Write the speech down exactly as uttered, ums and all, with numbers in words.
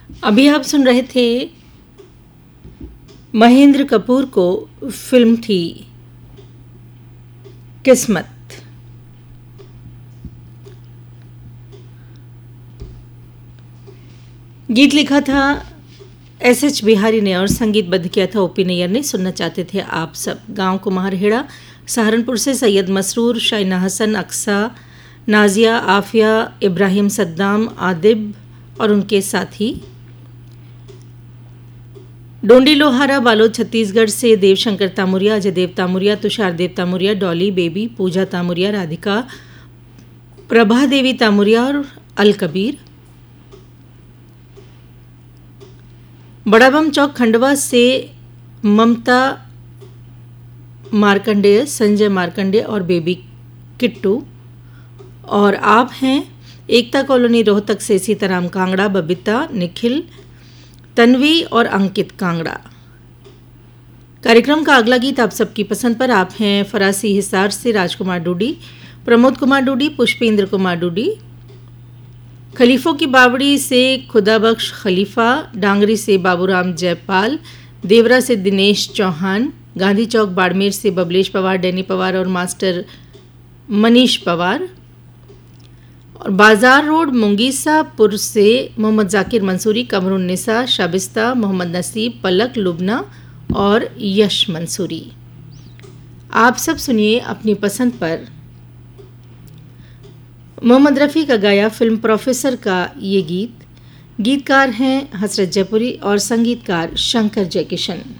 अभी आप सुन रहे थे महेंद्र कपूर को, फिल्म थी किस्मत। गीत लिखा था एस एच बिहारी ने और संगीतबद्ध किया था ओपी नैयर ने। सुनना चाहते थे आप सब। गांव कुम्हारहेड़ा सहारनपुर से सैयद मसरूर, शाइना हसन, अक्सा, नाजिया, आफिया, इब्राहिम सद्दाम, आदिब और उनके साथी। डोंडी लोहारा बालोद छत्तीसगढ़ से देवशंकर तामुरिया, अजय देव तामुरिया, तुषार देव तामुरिया, डॉली बेबी, पूजा तामुरिया, राधिका, प्रभा देवी तामुरिया और अल कबीर। बड़ाबम चौक खंडवा से ममता मार्कंडेय, संजय मार्कंडेय और बेबी किट्टू। और आप हैं एकता कॉलोनी रोहतक से सीताराम कांगड़ा, बबीता, निखिल, तन्वी और अंकित कांगड़ा। कार्यक्रम का अगला गीत आप सबकी पसंद पर। आप हैं फरासी हिसार से राजकुमार डूडी, प्रमोद कुमार डूडी, पुष्पेंद्र कुमार डूडी। खलीफों की बावड़ी से खुदाबख्श खलीफा, डांगरी से बाबूराम जयपाल, देवरा से दिनेश चौहान, गांधी चौक बाड़मेर से बबलेश पवार, डैनी पवार और मास्टर मनीष पवार। और बाजार रोड मुंगीसापुर से मोहम्मद जाकिर मंसूरी, कमरुन निसा, शाबिस्ता, मोहम्मद नसीब, पलक, लुबना और यश मंसूरी। आप सब सुनिए अपनी पसंद पर मोहम्मद रफ़ी का गाया फिल्म प्रोफेसर का ये गीत। गीतकार हैं हसरत जयपुरी और संगीतकार शंकर जयकिशन।